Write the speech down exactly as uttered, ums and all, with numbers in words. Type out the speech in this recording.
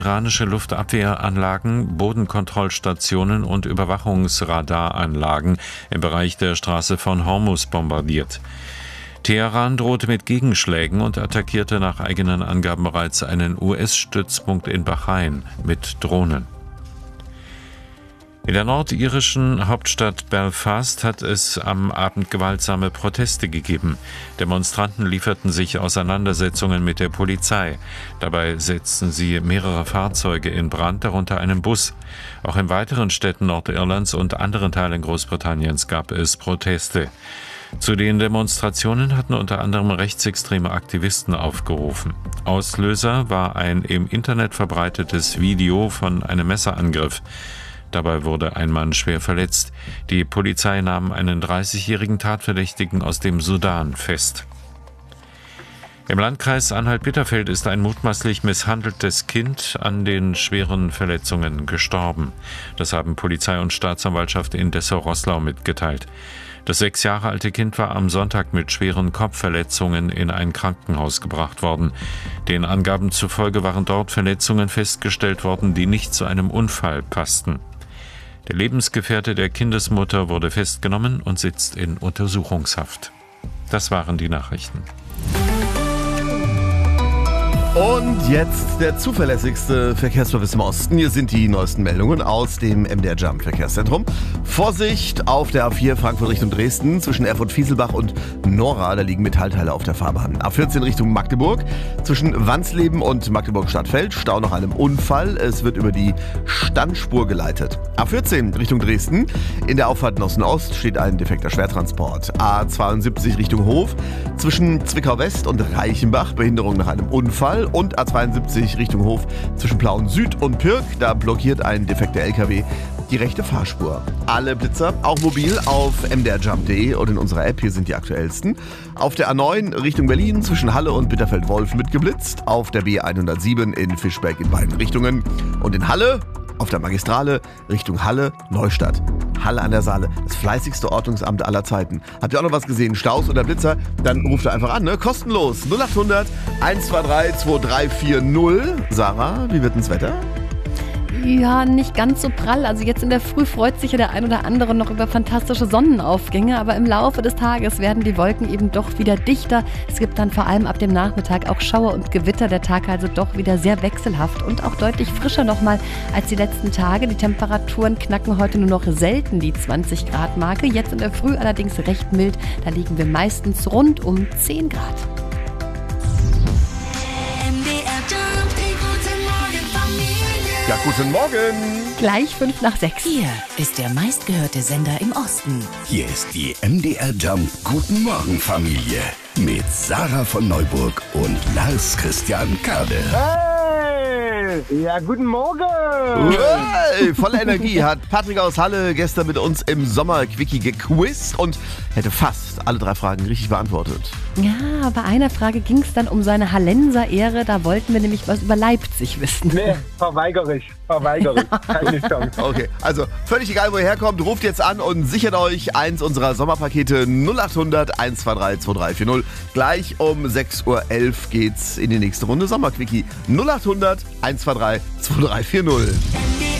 iranische Luftabwehranlagen, Bodenkontrollstationen und Überwachungsradaranlagen im Bereich der Straße von Hormuz bombardiert. Teheran drohte mit Gegenschlägen und attackierte nach eigenen Angaben bereits einen U S-Stützpunkt in Bahrain mit Drohnen. In der nordirischen Hauptstadt Belfast hat es am Abend gewaltsame Proteste gegeben. Demonstranten lieferten sich Auseinandersetzungen mit der Polizei. Dabei setzten sie mehrere Fahrzeuge in Brand, darunter einen Bus. Auch in weiteren Städten Nordirlands und anderen Teilen Großbritanniens gab es Proteste. Zu den Demonstrationen hatten unter anderem rechtsextreme Aktivisten aufgerufen. Auslöser war ein im Internet verbreitetes Video von einem Messerangriff. Dabei wurde ein Mann schwer verletzt. Die Polizei nahm einen dreißigjährigen Tatverdächtigen aus dem Sudan fest. Im Landkreis Anhalt-Bitterfeld ist ein mutmaßlich misshandeltes Kind an den schweren Verletzungen gestorben. Das haben Polizei und Staatsanwaltschaft in Dessau-Roßlau mitgeteilt. Das sechs Jahre alte Kind war am Sonntag mit schweren Kopfverletzungen in ein Krankenhaus gebracht worden. Den Angaben zufolge waren dort Verletzungen festgestellt worden, die nicht zu einem Unfall passten. Der Lebensgefährte der Kindesmutter wurde festgenommen und sitzt in Untersuchungshaft. Das waren die Nachrichten. Und jetzt der zuverlässigste Verkehrsservice im Osten. Hier sind die neuesten Meldungen aus dem M D R Jump Verkehrszentrum. Vorsicht auf der A vier Frankfurt Richtung Dresden zwischen Erfurt-Fieselbach und Nora. Da liegen Metallteile auf der Fahrbahn. A vierzehn Richtung Magdeburg zwischen Wansleben und Magdeburg-Stadtfeld. Stau nach einem Unfall. Es wird über die Standspur geleitet. A vierzehn Richtung Dresden. In der Auffahrt Nossen-Ost steht ein defekter Schwertransport. A zweiundsiebzig Richtung Hof zwischen Zwickau-West und Reichenbach. Behinderung nach einem Unfall. Und A zweiundsiebzig Richtung Hof zwischen Plauen Süd und Pirk. Da blockiert ein defekter L K W die rechte Fahrspur. Alle Blitzer, auch mobil, auf m d r jump punkt d e und in unserer App. Hier sind die aktuellsten. Auf der A neun Richtung Berlin zwischen Halle und Bitterfeld-Wolf mitgeblitzt. Auf der B hundertsieben in Fischberg in beiden Richtungen. Und in Halle auf der Magistrale Richtung Halle-Neustadt. Halle an der Saale, das fleißigste Ordnungsamt aller Zeiten. Habt ihr auch noch was gesehen? Staus oder Blitzer? Dann ruft ihr einfach an, ne? Kostenlos. null achthundert eins zwei drei zwei drei vier null. Sarah, wie wird denn das Wetter? Ja, nicht ganz so prall. Also jetzt in der Früh freut sich ja der ein oder andere noch über fantastische Sonnenaufgänge, aber im Laufe des Tages werden die Wolken eben doch wieder dichter. Es gibt dann vor allem ab dem Nachmittag auch Schauer und Gewitter. Der Tag also doch wieder sehr wechselhaft und auch deutlich frischer nochmal als die letzten Tage. Die Temperaturen knacken heute nur noch selten die zwanzig Grad Marke. Jetzt in der Früh allerdings recht mild. Da liegen wir meistens rund um zehn Grad. Ja, guten Morgen. Gleich fünf nach sechs. Hier ist der meistgehörte Sender im Osten. Hier ist die M D R Jump Guten Morgen Familie mit Sarah von Neuburg und Lars Christian Kade. Hey, ja, guten Morgen. Hey, voller Energie hat Patrick aus Halle gestern mit uns im Sommer-Quickie gequizt und hätte fast alle drei Fragen richtig beantwortet. Ja, bei einer Frage ging es dann um seine Hallenser-Ehre. Da wollten wir nämlich was über Leipzig wissen. Nee, verweigere ich. Verweigere ich. Keine Chance. Okay, also völlig egal, wo ihr herkommt, ruft jetzt an und sichert euch eins unserer Sommerpakete null achthundert eins zwei drei zwei drei vier null. Gleich um sechs Uhr elf geht's in die nächste Runde Sommerquickie. null achthundert eins zwei drei zwei drei vier null.